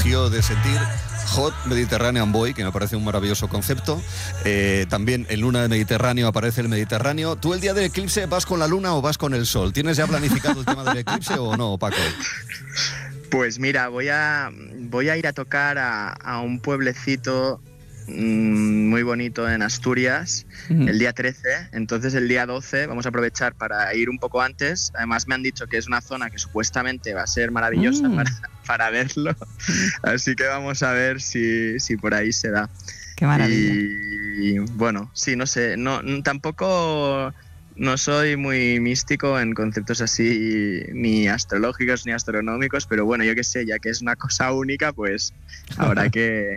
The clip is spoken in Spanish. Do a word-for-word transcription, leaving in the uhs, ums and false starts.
eligió de sentir Hot Mediterranean Boy, que me parece un maravilloso concepto. Eh, también en Luna de Mediterráneo aparece el Mediterráneo. ¿Tú el día del eclipse vas con la luna o vas con el sol? ¿Tienes ya planificado el tema del eclipse o no, Paco? Pues mira, voy a, voy a ir a tocar a, a un pueblecito mmm, muy bonito en Asturias, uh-huh. el día trece. Entonces el día doce vamos a aprovechar para ir un poco antes. Además me han dicho que es una zona que supuestamente va a ser maravillosa uh-huh. para, para verlo. Así que vamos a ver si, si por ahí se da. Qué maravilla. Y bueno, sí, no sé, no, tampoco... No soy muy místico en conceptos así, ni astrológicos ni astronómicos, pero bueno, yo qué sé, ya que es una cosa única, pues habrá que,